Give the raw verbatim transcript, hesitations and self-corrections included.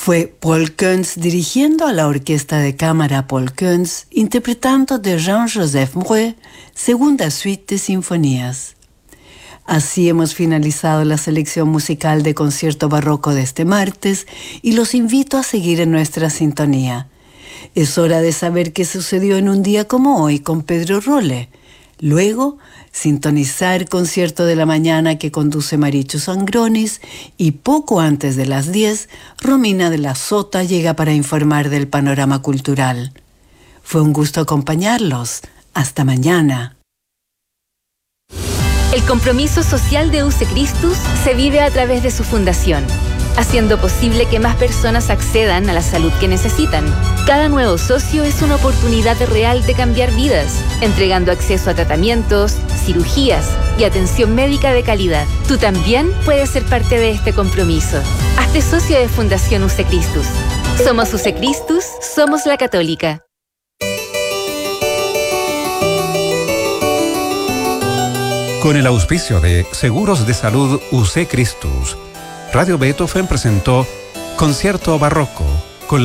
Fue Paul Koens dirigiendo a la orquesta de cámara Paul Koens, interpretando de Jean-Joseph Mouret, segunda suite de sinfonías. Así hemos finalizado la selección musical de concierto barroco de este martes y los invito a seguir en nuestra sintonía. Es hora de saber qué sucedió en un día como hoy con Pedro Rolle. Luego, sintonizar Concierto de la Mañana que conduce Marichu Sangronis y poco antes de las diez, Romina de la Sota llega para informar del panorama cultural. Fue un gusto acompañarlos. Hasta mañana. El compromiso social de UCE Christus se vive a través de su fundación, haciendo posible que más personas accedan a la salud que necesitan. Cada nuevo socio es una oportunidad real de cambiar vidas, entregando acceso a tratamientos, cirugías y atención médica de calidad. Tú también puedes ser parte de este compromiso. Hazte socio de Fundación UCE Christus. Somos UCE Christus, somos la Católica. Con el auspicio de Seguros de Salud UCE Christus, Radio Beethoven presentó Concierto Barroco